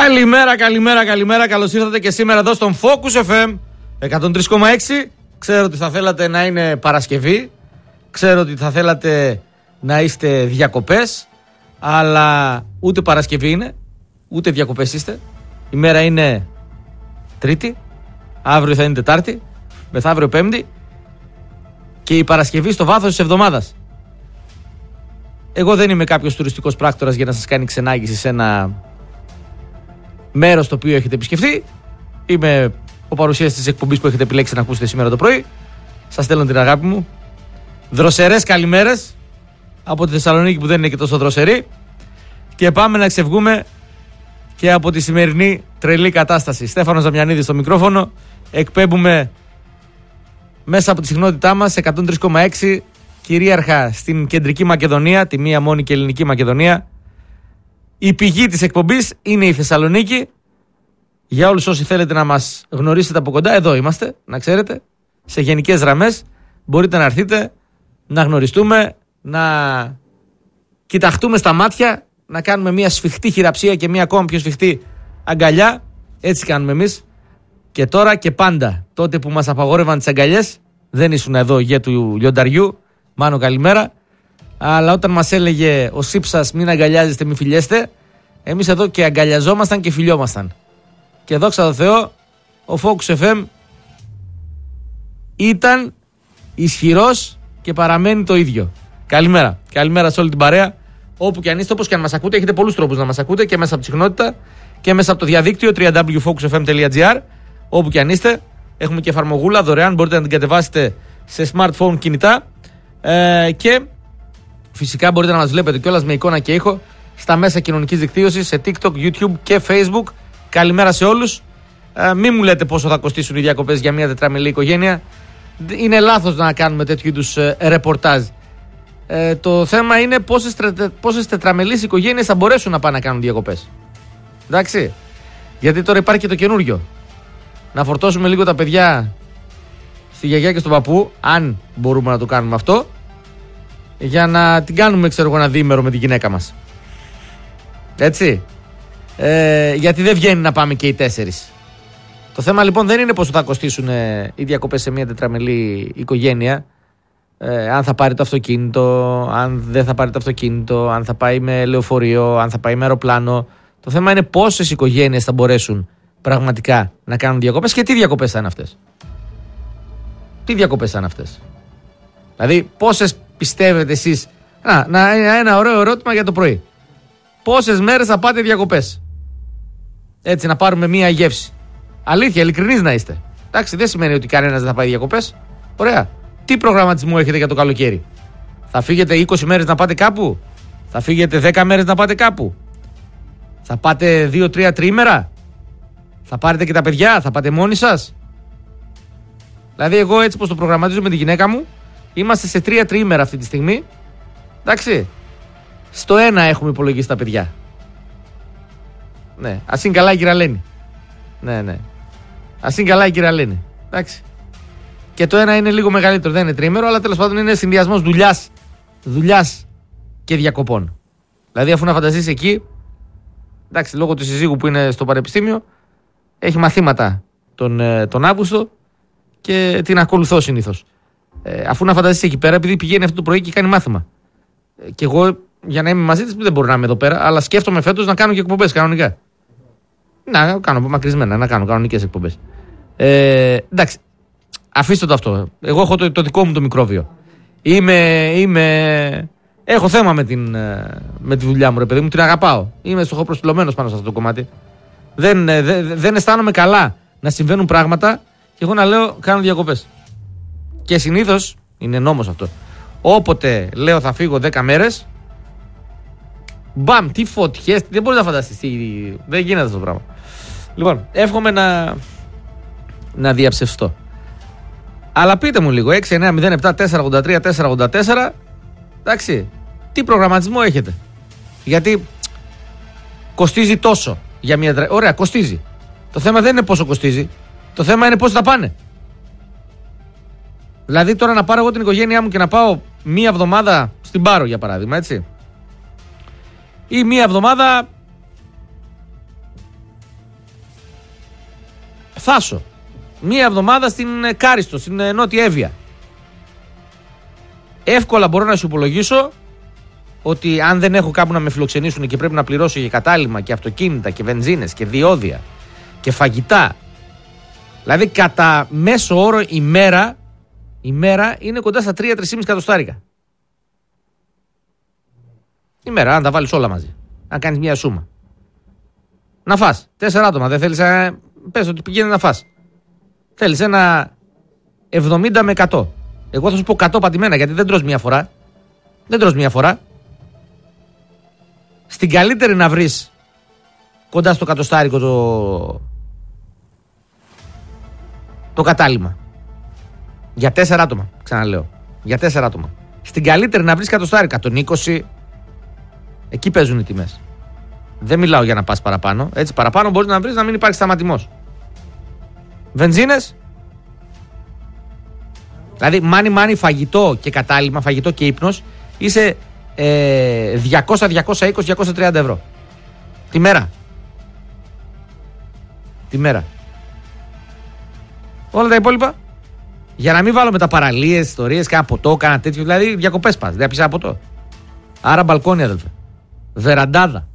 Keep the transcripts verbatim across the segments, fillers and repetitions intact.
Καλημέρα, καλημέρα, καλημέρα. Καλώς ήρθατε και σήμερα εδώ στον Focus εφ εμ εκατόν τρία κόμμα έξι. Ξέρω ότι θα θέλατε να είναι Παρασκευή. Ξέρω ότι θα θέλατε να είστε διακοπές. Αλλά ούτε Παρασκευή είναι, ούτε διακοπές είστε. Η μέρα είναι Τρίτη. Αύριο θα είναι Τετάρτη. Μεθαύριο Πέμπτη. Και η Παρασκευή στο βάθος της εβδομάδας. Εγώ δεν είμαι κάποιος τουριστικός πράκτορας για να σας κάνει ξενάγηση σε ένα μέρος το οποίο έχετε επισκεφτεί. Είμαι ο παρουσιαστής της εκπομπής που έχετε επιλέξει να ακούσετε σήμερα το πρωί. Σας στέλνω την αγάπη μου. Δροσερές καλημέρες από τη Θεσσαλονίκη που δεν είναι και τόσο δροσερή. Και πάμε να ξεβγούμε και από τη σημερινή τρελή κατάσταση. Στέφανος Δαμιανίδης στο μικρόφωνο. Εκπέμπουμε μέσα από τη συχνότητά μας εκατόν τρία κόμμα έξι κυρίαρχα στην κεντρική Μακεδονία, τη μία μόνη και ελληνική Μακεδονία. Η πηγή της εκπομπής είναι η Θεσσαλονίκη. Για όλους όσοι θέλετε να μας γνωρίσετε από κοντά, εδώ είμαστε, να ξέρετε. Σε γενικές γραμμές μπορείτε να έρθετε, να γνωριστούμε, να κοιταχτούμε στα μάτια, να κάνουμε μια σφιχτή χειραψία και μια ακόμα πιο σφιχτή αγκαλιά. Έτσι κάνουμε εμείς. Και τώρα και πάντα, τότε που μας απαγόρευαν τις αγκαλιές, δεν ήσουν εδώ για του λιονταριού. Μάνο, καλημέρα. Αλλά όταν μας έλεγε ο Σύψας μην αγκαλιάζεστε, μην φιλιέστε, εμείς εδώ και αγκαλιαζόμασταν και φιλιόμασταν. Και δόξα τω Θεώ, ο Focus εφ εμ ήταν ισχυρός και παραμένει το ίδιο. Καλημέρα. Καλημέρα σε όλη την παρέα. Όπου και αν είστε, όπως και αν μας ακούτε, έχετε πολλούς τρόπους να μας ακούτε και μέσα από τη συχνότητα και μέσα από το διαδίκτυο double-u double-u double-u τελεία focus f m τελεία g r. Όπου και αν είστε, έχουμε και εφαρμογούλα δωρεάν, μπορείτε να την κατεβάσετε σε smartphone κινητά. Ε, και φυσικά μπορείτε να μας βλέπετε κιόλας με εικόνα και ήχο στα μέσα κοινωνικής δικτύωσης, σε TikTok, YouTube και Facebook. Καλημέρα σε όλους. Ε, μην μου λέτε πόσο θα κοστίσουν οι διακοπές για μια τετραμελή οικογένεια. Είναι λάθος να κάνουμε τέτοιου είδους ε, ρεπορτάζ. Ε, το θέμα είναι πόσες, τρε, πόσες τετραμελείς οικογένειες θα μπορέσουν να πάνε να κάνουν διακοπές. Εντάξει. Γιατί τώρα υπάρχει και το καινούριο. Να φορτώσουμε λίγο τα παιδιά στη γιαγιά και στον παππού, αν μπορούμε να το κάνουμε αυτό, για να την κάνουμε, ξέρω εγώ, ένα διήμερο με τη γυναίκα μας. Έτσι. Ε, γιατί δεν βγαίνει να πάμε και οι τέσσερις. Το θέμα λοιπόν δεν είναι πόσο θα κοστίσουν ε, οι διακοπές σε μια τετραμελή οικογένεια. Ε, αν θα πάρει το αυτοκίνητο, αν δεν θα πάρει το αυτοκίνητο, αν θα πάει με λεωφορείο, αν θα πάει με αεροπλάνο. Το θέμα είναι πόσες οικογένειες θα μπορέσουν πραγματικά να κάνουν διακοπές και τι διακοπές θα είναι αυτές. Τι διακοπές θα είναι αυτές. Δηλαδή, πόσες πιστεύετε εσείς. Να, να, ένα ωραίο ερώτημα για το πρωί. Πόσες μέρες θα πάτε διακοπές. Έτσι, να πάρουμε μία γεύση. Αλήθεια, ειλικρινείς να είστε. Εντάξει, δεν σημαίνει ότι κανένας δεν θα πάει διακοπές. Ωραία. Τι προγραμματισμό έχετε για το καλοκαίρι. Θα φύγετε είκοσι μέρες να πάτε κάπου. Θα φύγετε δέκα μέρες να πάτε κάπου. Θα πάτε δύο τρία τριήμερα. Θα πάρετε και τα παιδιά. Θα πάτε μόνοι σας. Δηλαδή, εγώ έτσι πως το προγραμματίζω με τη γυναίκα μου, είμαστε σε τρία τριήμερα αυτή τη στιγμή. Εντάξει. Στο ένα έχουμε υπολογίσει τα παιδιά. Ναι. Ας είναι καλά η Κυραλένη. Ναι, ναι. Ας είναι καλά η Κυραλένη. Εντάξει. Και το ένα είναι λίγο μεγαλύτερο, δεν είναι τριήμερο, αλλά τέλος πάντων είναι συνδυασμός δουλειάς, δουλειάς και διακοπών. Δηλαδή, αφού να φανταστείς εκεί, εντάξει, λόγω του συζύγου που είναι στο πανεπιστήμιο, έχει μαθήματα τον, τον Αύγουστο και την ακολουθώ συνήθως. Ε, αφού να φανταστείς εκεί πέρα, επειδή πηγαίνει αυτό το πρωί και κάνει μάθημα. Ε, και εγώ, για να είμαι μαζί της, δεν μπορώ να είμαι εδώ πέρα, αλλά σκέφτομαι φέτος να κάνω και εκπομπές κανονικά. Να κάνω μακρισμένα, να κάνω κανονικές εκπομπές. Ε, εντάξει. Αφήστε το αυτό. Εγώ έχω το, το δικό μου το μικρόβιο. Είμαι, είμαι... Έχω θέμα με, την, με τη δουλειά μου, ρε παιδί μου. Την αγαπάω. Είμαι στοχοπροσιλωμένος πάνω σε αυτό το κομμάτι. Δεν, δεν, δεν αισθάνομαι καλά να συμβαίνουν πράγματα και εγώ να λέω κάνω διακοπές. Και συνήθως, είναι νόμος αυτό, όποτε λέω θα φύγω δέκα μέρες, μπαμ, τι φωτιές, δεν μπορείς να φανταστείς. Δεν γίνεται αυτό το πράγμα. Λοιπόν, εύχομαι να, να διαψευστώ. Αλλά πείτε μου λίγο, έξι εννιά μηδέν επτά τέσσερα ογδόντα τρία τέσσερα ογδόντα τέσσερα, εντάξει, τι προγραμματισμό έχετε. Γιατί κοστίζει τόσο για μια τρε... Ωραία, κοστίζει. Το θέμα δεν είναι πόσο κοστίζει. Το θέμα είναι πώς θα πάνε. Δηλαδή τώρα να πάρω εγώ την οικογένειά μου και να πάω μία εβδομάδα στην Πάρο, για παράδειγμα, έτσι. Ή μία εβδομάδα Θάσο. Μία εβδομάδα στην Κάριστο, στην Νότια Εύβοια. Εύκολα μπορώ να σου υπολογίσω ότι αν δεν έχω κάπου να με φιλοξενήσουν και πρέπει να πληρώσω για κατάλημα και αυτοκίνητα και βενζίνες και διόδια και φαγητά, δηλαδή κατά μέσο όρο ημέρα, ημέρα είναι κοντά στα τρία με τρία και μισό εκατοστάρικα. Ημέρα, αν τα βάλεις όλα μαζί. Αν κάνεις μια σούμα. Να φας. Τέσσερα άτομα. Δεν θέλεις να... Πες ότι πηγαίνει να φας. Θέλεις ένα εβδομήντα με εκατό. Εγώ θα σου πω εκατό πατημένα γιατί δεν τρως μια φορά. Δεν τρως μια φορά. Στην καλύτερη να βρεις κοντά στο εκατοστάρικο το... το κατάλημα. Για τέσσερα άτομα. Ξαναλέω. Για τέσσερα άτομα. Στην καλύτερη να βρεις εκατοστάρικα. εκατόν είκοσι. Εκεί παίζουν οι τιμές. Δεν μιλάω για να πας παραπάνω. Έτσι παραπάνω μπορείς να βρεις να μην υπάρχει σταματημός. Βενζίνες. Δηλαδή μάνι μάνι φαγητό και κατάλημα, φαγητό και ύπνος είσαι ε, διακόσια, διακόσια είκοσι, διακόσια τριάντα ευρώ. Τη μέρα. Τη μέρα. Όλα τα υπόλοιπα. Για να μην βάλω με τα παραλίες, ιστορίες, κάνα ποτό, κάνα τέτοιο. Δηλαδή διακοπές πας. Δεν πεις ένα ποτό. Άρα μπαλκόνι, αδελφέ. Βεραντάδα.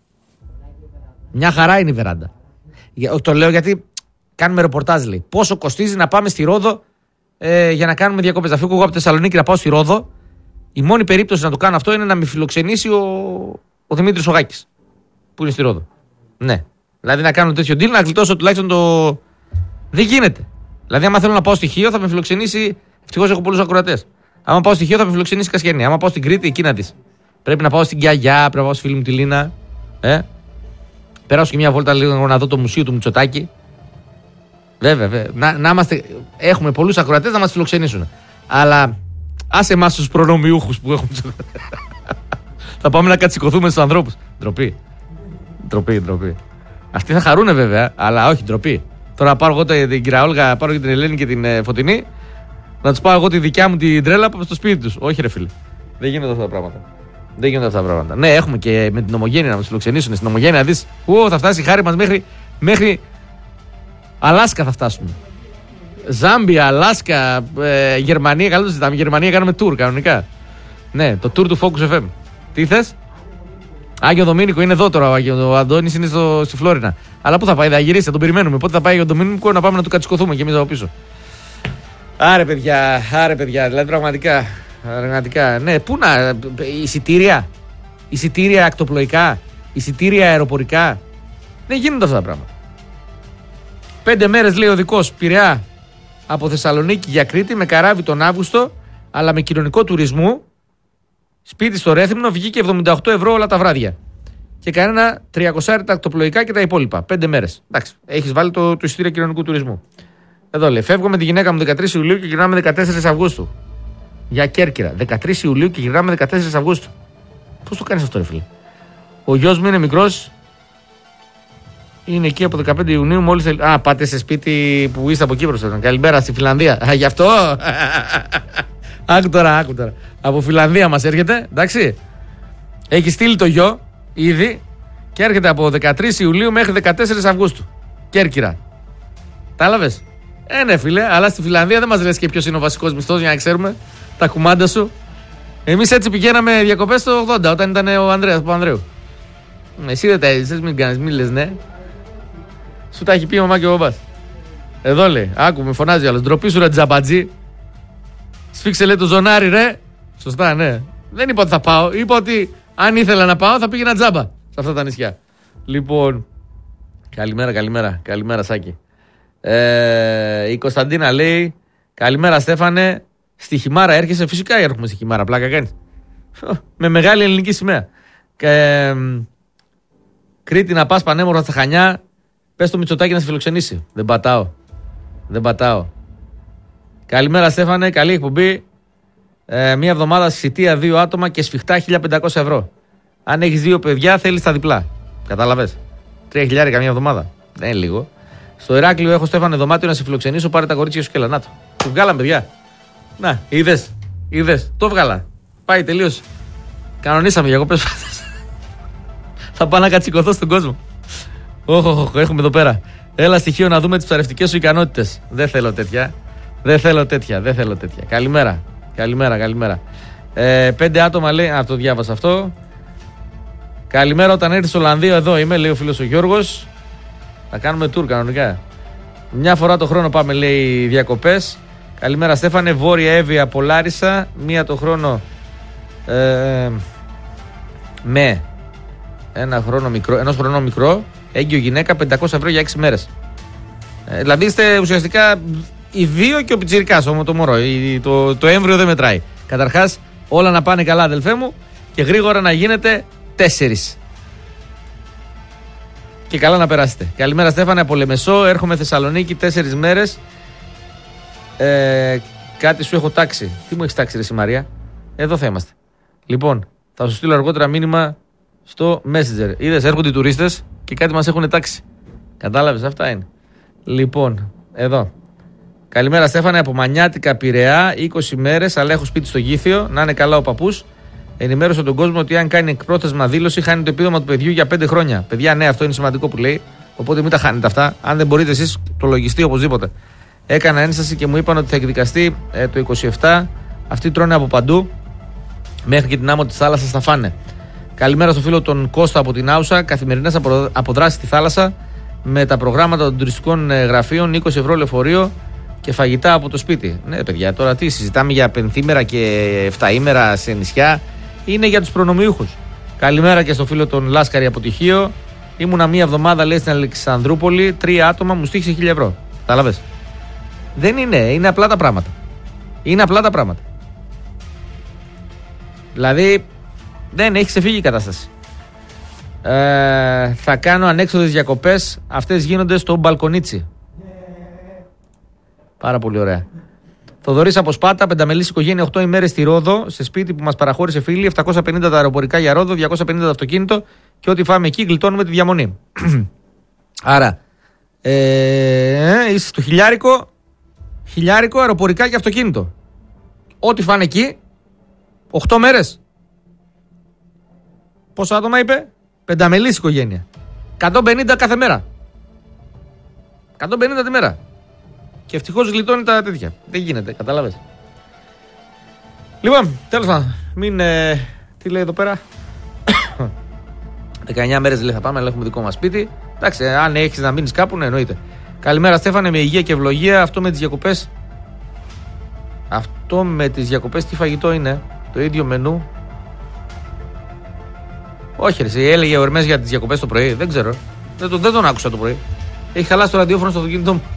Μια χαρά είναι η βεράντα. Το λέω γιατί κάνουμε ρεπορτάζ, λέει. Πόσο κοστίζει να πάμε στη Ρόδο ε, για να κάνουμε διακοπές. Να φύγω εγώ από τη Θεσσαλονίκη να πάω στη Ρόδο. Η μόνη περίπτωση να το κάνω αυτό είναι να με φιλοξενήσει ο, ο Δημήτρης Ογάκης. Που είναι στη Ρόδο. Ναι. Δηλαδή να κάνω τέτοιο deal να γλιτώσω τουλάχιστον το. Δεν γίνεται. Δηλαδή, άμα θέλω να πάω στη Χίο θα με φιλοξενήσει. Ευτυχώς έχω πολλούς ακροατές. Άμα πάω στη Χίο θα με φιλοξενήσει Κασιανή. Άμα πάω στην Κρήτη, εκεί να δεις. Πρέπει να πάω στην Κιαγιά, πρέπει να πάω στη φίλη μου τη Λίνα. Ε. Περάσω και μια βόλτα λίγο να δω το μουσείο του Μητσοτάκη. Βέβαια, βέβαια. Να, να είμαστε, έχουμε πολλούς ακροατές να μας φιλοξενήσουν. Αλλά άσε εμάς τους προνομιούχους που έχουμε. Θα πάμε να κατσικωθούμε στους ανθρώπους. Ντροπή. Ντροπή, ντροπή. Αυτοί θα χαρούνε βέβαια, αλλά όχι ντροπή. Τώρα πάρω εγώ την κυρία Όλγα, πάρω και την Ελένη και την ε, Φωτεινή. Να τους πάω εγώ τη δικιά μου την τρέλα στο σπίτι τους. Όχι, ρε φίλε. Δεν γίνονται αυτά τα πράγματα. Δεν γίνονται αυτά τα πράγματα. Ναι, έχουμε και με την Ομογένεια να μας φιλοξενήσουν. Στην Ομογένεια να δεις, ου, θα φτάσει η χάρη μας μέχρι, μέχρι Αλάσκα θα φτάσουμε. Ζάμπια, Αλάσκα, ε, Γερμανία. Καλό το ζητάμε. Γερμανία κάνουμε tour κανονικά. Ναι, το tour του Focus εφ εμ. Τι θες? Άγιο Δομήνικο είναι εδώ τώρα. Ο, Άγιο, ο Αντώνης είναι στο, στη Φλόρινα. Αλλά πού θα πάει, θα γυρίσει, θα τον περιμένουμε. Πότε θα πάει ο Δομήνικο να πάμε να του κατσικωθούμε και εμείς από πίσω. Άρε παιδιά, άρε παιδιά, δηλαδή πραγματικά. Πραγματικά. Ναι, πού να. Εισιτήρια. Εισιτήρια ακτοπλοϊκά. Εισιτήρια αεροπορικά. Δεν γίνονται αυτά τα πράγματα. Πέντε μέρες λέει ο δικός Πειραιά από Θεσσαλονίκη για Κρήτη με καράβι τον Αύγουστο, αλλά με κοινωνικό τουρισμού. Σπίτι στο Ρέθυμνο βγήκε εβδομήντα οκτώ ευρώ όλα τα βράδια. Και κανένα τριακόσια τα ακτοπλοϊκά και τα υπόλοιπα. Πέντε μέρες. Εντάξει, έχεις βάλει το, το εισιτήριο κοινωνικού τουρισμού. Εδώ λέει: φεύγω με τη γυναίκα μου δεκατρείς Ιουλίου και γυρνάμε δεκατέσσερις Αυγούστου. Για Κέρκυρα. δεκατρείς Ιουλίου και γυρνάμε δεκατέσσερις Αυγούστου. Πώς το κάνεις αυτό, ρε φίλε? Ο γιος μου είναι μικρός. Είναι εκεί από δεκαπέντε Ιουνίου. Μόλις. Α, πάτε σε σπίτι που είστε από Κύπρο. Καλημέρα στη Φιλανδία. Α, γι' αυτό. Άκου τώρα, άκου τώρα. Από Φιλανδία μας έρχεται, εντάξει. Έχει στείλει το γιο ήδη και έρχεται από δεκατρείς Ιουλίου μέχρι δεκατέσσερις Αυγούστου. Κέρκυρα. Τα έλαβες? Ε, ναι, φίλε, αλλά στη Φιλανδία δεν μας λες και ποιος είναι ο βασικός μισθός για να ξέρουμε τα κουμάντα σου. Εμείς έτσι πηγαίναμε διακοπές το ογδόντα όταν ήταν ο Ανδρέας Παπανδρέου. Εσύ δεν τα έζησες, μην κάνεις, μην λες ναι. Σου τα έχει πει η μαμά και ο μπαμπάς. Εδώ λέει, άκου, με φωνάζει άλλος. Ντροπή σου ρε τζαμπατζή. Σφίξε λέει το ζωνάρι ρε. Σωστά, ναι. Δεν είπα ότι θα πάω. Είπα ότι αν ήθελα να πάω θα πήγαινα τζάμπα σε αυτά τα νησιά. Λοιπόν. Καλημέρα, καλημέρα. Καλημέρα, Σάκη. Ε, η Κωνσταντίνα λέει: καλημέρα, Στέφανε. Στη Χιμάρα έρχεσαι? Φυσικά έρχομαι στη Χιμάρα. Πλάκα κάνεις. Με μεγάλη ελληνική σημαία. Και, ε, Κρήτη να πας πανέμορφα στα Χανιά. Πες το Μητσοτάκη να σε φιλοξενήσει. Δεν πατάω. Δεν πατάω. Καλημέρα, Στέφανε. Καλή εκπομπή. Ε, μία εβδομάδα σιτία δύο άτομα και σφιχτά χίλια πεντακόσια ευρώ. Αν έχεις δύο παιδιά, θέλεις τα διπλά. Κατάλαβες. Τρία χιλιάρικα μία εβδομάδα. Δεν είναι λίγο. Στο Ηράκλειο έχω, Στέφανε, δωμάτιο να σε φιλοξενήσω. Πάρε τα κορίτσια σου και λανάτο. Το βγάλαμε, παιδιά. Να, είδες. Είδες. Το βγάλα. Πάει, τελείωσε. Κανονίσαμε για εγώ πες. Θα πάω να κατσικωθώ στον κόσμο. Όχι, έχουμε εδώ πέρα. Έλα στοιχείο να δούμε τις ψαρευτικές σου ικανότητες. Δεν θέλω τέτοια. Δεν θέλω τέτοια. Δεν θέλω τέτοια. Καλημέρα. Καλημέρα, καλημέρα. Ε, πέντε άτομα λέει. Α, το διάβασα αυτό. Καλημέρα, όταν έρθει στο Ολλανδίο, εδώ είμαι, λέει ο φίλος ο Γιώργος. Θα κάνουμε tour κανονικά. Μια φορά το χρόνο πάμε, λέει, διακοπές. Καλημέρα, Στέφανε. Βόρεια Εύβοια από Λάρισα. Μία το χρόνο. Ε, με ένα χρόνο μικρό, ενός χρονό μικρό. Έγκυο γυναίκα, πεντακόσια ευρώ για έξι μέρες. Ε, δηλαδή είστε ουσιαστικά οι δύο και ο πιτσιρικάς, το μωρό. Το, το έμβριο δεν μετράει. Καταρχάς, όλα να πάνε καλά, αδελφέ μου, και γρήγορα να γίνετε τέσσερις. Και καλά να περάσετε. Καλημέρα, Στέφανε, από Λεμεσό. Έρχομαι Θεσσαλονίκη τέσσερις μέρες. Ε, κάτι σου έχω τάξει. Τι μου έχεις τάξει, ρε εσύ, Μαρία? Εδώ θα είμαστε. Λοιπόν, θα σου στείλω αργότερα μήνυμα στο Messenger. Είδες, έρχονται οι τουρίστες και κάτι μας έχουν τάξει. Κατάλαβες, αυτά είναι. Λοιπόν, εδώ. Καλημέρα, Στέφανε, από Μανιάτικα, Πειραιά. είκοσι μέρες, αλλά έχω σπίτι στο Γήθιο. Να είναι καλά ο παππούς. Ενημέρωσε τον κόσμο ότι αν κάνει εκπρόθεσμα δήλωση, χάνει το επίδομα του παιδιού για πέντε χρόνια. Παιδιά, ναι, αυτό είναι σημαντικό που λέει. Οπότε μην τα χάνετε αυτά. Αν δεν μπορείτε εσείς, το λογιστή οπωσδήποτε. Έκανα ένσταση και μου είπαν ότι θα εκδικαστεί ε, το είκοσι επτά. Αυτοί τρώνε από παντού. Μέχρι και την άμμο της θάλασσας θα φάνε. Καλημέρα στο φίλο τον Κώστα από την Άουσα. Καθημερινές αποδράσεις στη θάλασσα με τα προγράμματα των τουριστικών γραφείων. είκοσι ευρώ λεωφορείο και φαγητά από το σπίτι. Ναι, παιδιά, τώρα τι συζητάμε για πενθήμερα και εφταήμερα σε νησιά? Είναι για τους προνομιούχους. Καλημέρα και στο φίλο τον Λάσκαρη από Τυχείο. Ήμουνα μία εβδομάδα, λέει, στην Αλεξανδρούπολη. Τρία άτομα, μου στήχησε χίλια ευρώ. Κατάλαβες? Δεν είναι, είναι απλά τα πράγματα. Είναι απλά τα πράγματα. Δηλαδή, δεν έχει ξεφύγει η κατάσταση. Ε, θα κάνω ανέξοδες διακοπές. Αυτές γίνονται στο μπαλκονίτσι. Πάρα πολύ ωραία. Θοδωρής από Σπάτα, πενταμελής οικογένεια, οκτώ ημέρες στη Ρόδο, σε σπίτι που μας παραχώρησε φίλη, επτακόσια πενήντα τα αεροπορικά για Ρόδο, διακόσια πενήντα το αυτοκίνητο και ό,τι φάμε εκεί γλιτώνουμε τη διαμονή. Άρα, ε, είσαι στο χιλιάρικο, χιλιάρικο αεροπορικά και αυτοκίνητο. Ό,τι φάνε εκεί, οκτώ μέρες. Πόσα άτομα είπε? Πενταμελής οικογένεια. εκατόν πενήντα κάθε μέρα. εκατόν πενήντα τη μέρα. Και ευτυχώς γλιτώνει τα τέτοια. Δεν γίνεται, κατάλαβες. Λοιπόν, τέλος πάντων. Μην. Ε, τι λέει εδώ πέρα? δεκαεννιά μέρες λέει θα πάμε, αλλά έχουμε δικό μας σπίτι. Εντάξει, αν έχεις να μείνεις κάπου, ναι, εννοείται. Καλημέρα, Στέφανε, με υγεία και ευλογία. Αυτό με τις διακοπές. Αυτό με τις διακοπές τι φαγητό είναι? Το ίδιο μενού? Όχι, ρε, έλεγε ο Ερμές για τις διακοπές το πρωί. Δεν ξέρω. Δεν τον, δεν τον άκουσα το πρωί. Έχει χαλάσει το ραδιόφωνο στο αυτοκίνητό μου.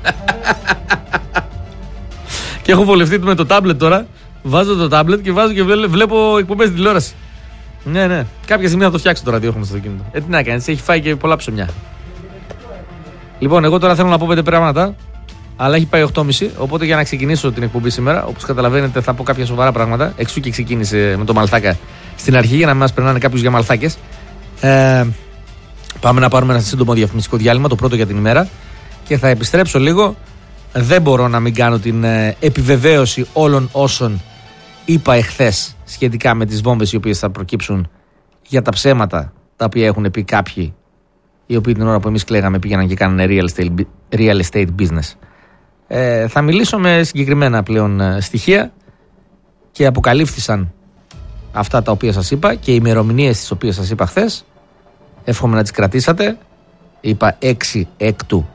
Και έχω βολευτεί με το τάμπλετ τώρα. Βάζω το τάμπλετ και βάζω και βλέπω εκπομπές τηλεόραση. Ναι, ναι. Κάποια στιγμή θα το φτιάξω το ραδιόφωνο στο αυτοκίνητο. Ε, τι να κάνεις, έχει φάει και πολλά ψωμιά. Λοιπόν, εγώ τώρα θέλω να πω πέντε πράγματα. Αλλά έχει πάει οκτώ και μισή. Οπότε για να ξεκινήσω την εκπομπή σήμερα, όπως καταλαβαίνετε, θα πω κάποια σοβαρά πράγματα. Εξού και ξεκίνησε με το Μαλθάκα στην αρχή, για να μην μας περνάνε κάποιους για μαλθάκες. Ε, πάμε να πάρουμε ένα σύντομο διαφημιστικό διάλειμμα, το πρώτο για την ημέρα. Και θα επιστρέψω λίγο. Δεν μπορώ να μην κάνω την ε, επιβεβαίωση όλων όσων είπα εχθές σχετικά με τις βόμβες οι οποίες θα προκύψουν, για τα ψέματα τα οποία έχουν πει κάποιοι, οι οποίοι την ώρα που εμείς κλαίγαμε πήγαιναν και κάνανε real estate, real estate business. Ε, θα μιλήσω με συγκεκριμένα πλέον ε, στοιχεία και αποκαλύφθησαν αυτά τα οποία σας είπα και οι ημερομηνίες τις οποίες σας είπα χθες. Εύχομαι να τις κρατήσατε. Είπα έξι έκτου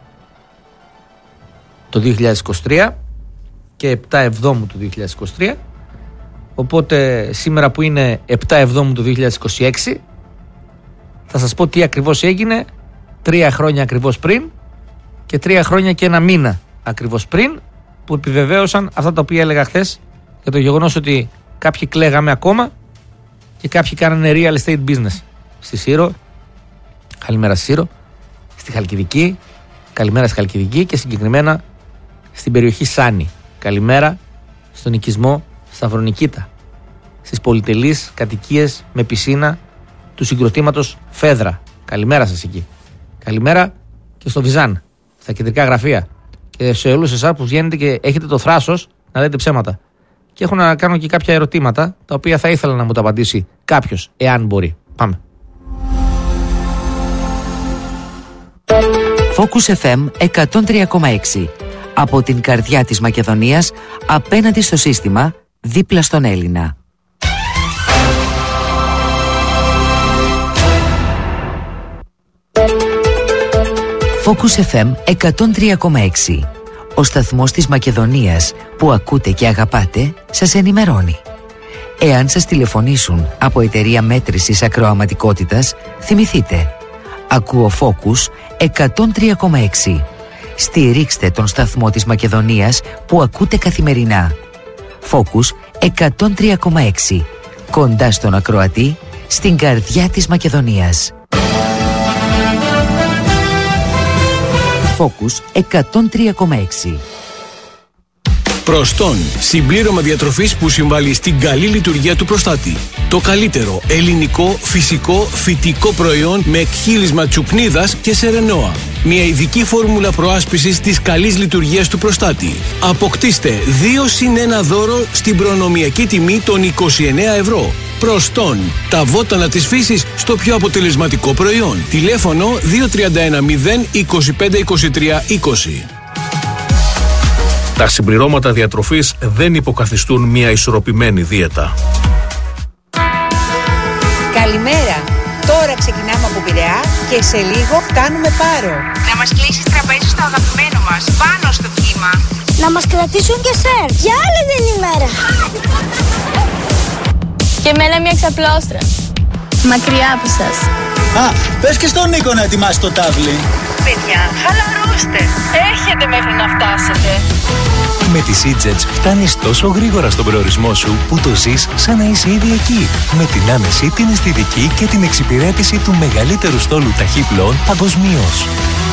το δύο χιλιάδες είκοσι τρία και επτά εβδόμου του δύο χιλιάδες είκοσι τρία. Οπότε σήμερα που είναι επτά εβδόμου του δύο χιλιάδες είκοσι έξι θα σας πω τι ακριβώς έγινε τρία χρόνια ακριβώς πριν και τρία χρόνια και ένα μήνα ακριβώς πριν, που επιβεβαίωσαν αυτά τα οποία έλεγα χθες για το γεγονός ότι κάποιοι κλαίγαμε ακόμα και κάποιοι κάνανε real estate business στη Σύρο. Καλημέρα στη Σύρο, στη Χαλκιδική. Καλημέρα στη Χαλκιδική και συγκεκριμένα στην περιοχή Σάνη. Καλημέρα στον οικισμό Σταυρονικήτα, στις πολυτελείς κατοικίες με πισίνα του συγκροτήματος Φέδρα. Καλημέρα σας εκεί. Καλημέρα και στο Βιζάν, στα κεντρικά γραφεία. Και σε όλους εσάς που βγαίνετε και έχετε το θράσος να λέτε ψέματα. Και έχω να κάνω και κάποια ερωτήματα, τα οποία θα ήθελα να μου τα απαντήσει κάποιος, εάν μπορεί. Πάμε. Focus εφ εμ εκατόν τρία κόμμα έξι. Από την καρδιά της Μακεδονίας, απέναντι στο σύστημα, δίπλα στον Έλληνα. Focus εφ εμ εκατόν τρία κόμμα έξι. Ο σταθμός της Μακεδονίας που ακούτε και αγαπάτε σας ενημερώνει. Εάν σας τηλεφωνήσουν από εταιρεία μέτρησης ακροαματικότητας, θυμηθείτε. Ακούω Focus εκατόν τρία κόμμα έξι. Στηρίξτε τον σταθμό της Μακεδονίας που ακούτε καθημερινά. Focus εκατόν τρία κόμμα έξι. Κοντά στον ακροατή, στην καρδιά της Μακεδονίας. Focus εκατόν τρία κόμμα έξι. Προστόν, συμπλήρωμα διατροφής που συμβάλλει στην καλή λειτουργία του προστάτη. Το καλύτερο ελληνικό, φυσικό, φυτικό προϊόν με εκχύλισμα τσουκνίδας και σερενόα. Μια ειδική φόρμουλα προάσπισης της καλής λειτουργίας του προστάτη. Αποκτήστε δύο συν ένα δώρο στην προνομιακή τιμή των είκοσι εννέα ευρώ. Προστόν, τα βότανα της φύσης στο πιο αποτελεσματικό προϊόν. Τηλέφωνο δύο τρία ένα μηδέν είκοσι πέντε είκοσι τρία είκοσι. Τα συμπληρώματα διατροφής δεν υποκαθιστούν μια ισορροπημένη δίαιτα. Καλημέρα. Τώρα ξεκινάμε από Πειραιά και σε λίγο φτάνουμε Πάρο. Να μας κλείσεις τραπέζι στο αγαπημένο μας, πάνω στο κύμα. Να μας κρατήσουν και σερ για άλλη την ημέρα. Και εμένα μια ξαπλώστρα. Μακριά από σας. Α, πες και στον Νίκο να ετοιμάσει το τάβλι. Παιδιά, χαλαρώστε. Έχετε μέχρι να φτάσετε. Με τη Seatjets φτάνεις τόσο γρήγορα στον προορισμό σου που το ζεις σαν να είσαι ήδη εκεί. Με την άμεση, την αισθητική και την εξυπηρέτηση του μεγαλύτερου στόλου ταχύπλων παγκοσμίως.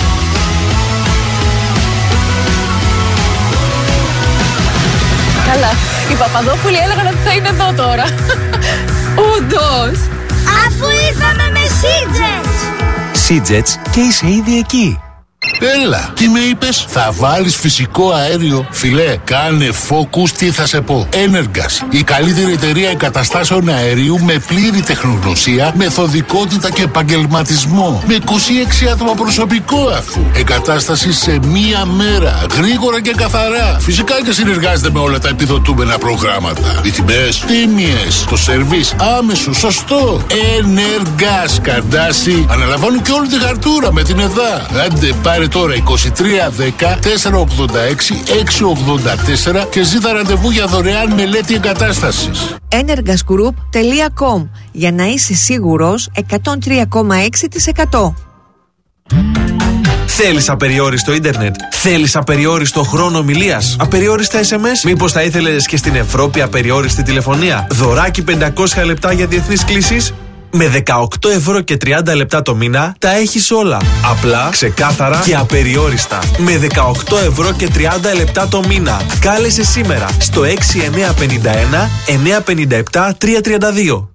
Καλά, οι Παπαδόπουλοι έλεγαν ότι θα είναι εδώ τώρα. Όντως. Αφού ήρθαμε με Seatjets. Seatjets και είσαι ήδη εκεί. Έλα, τι με είπες? Θα βάλεις φυσικό αέριο? Φιλέ, κάνε Focus, τι θα σε πω. Energas, η καλύτερη εταιρεία εγκαταστάσεων αερίου με πλήρη τεχνογνωσία, μεθοδικότητα και επαγγελματισμό. Με είκοσι έξι άτομα προσωπικό αφού. Εγκατάσταση σε μία μέρα, γρήγορα και καθαρά. Φυσικά και συνεργάζεται με όλα τα επιδοτούμενα προγράμματα. Οι τιμές τίμιες, το σερβίς άμεσο, σωστό. Energas, Καρντάσι, αναλαμβάνουν και όλη τη χαρτούρα με την ΕΔΑ. Άντε, πάρε τώρα είκοσι τρία δέκα τετρακόσια ογδόντα έξι εξακόσια ογδόντα τέσσερα και ζήτα ραντεβού για δωρεάν μελέτη εγκατάστασης. energas group τελεία com για να είσαι σίγουρος εκατόν τρία κόμμα έξι τοις εκατό. Θέλεις απεριόριστο ίντερνετ? Θέλεις απεριόριστο χρόνο ομιλίας? Απεριόριστα ες εμ ες? Μήπως θα ήθελες και στην Ευρώπη απεριόριστη τηλεφωνία? Δωράκι πεντακόσια λεπτά για διεθνείς κλήσεις? Με δεκαοκτώ ευρώ και τριάντα λεπτά το μήνα τα έχεις όλα. Απλά, ξεκάθαρα και απεριόριστα. Με δεκαοκτώ ευρώ και τριάντα λεπτά το μήνα. Κάλεσε σήμερα στο έξι εννιά πέντε ένα εννιά πέντε επτά τρία τρία δύο.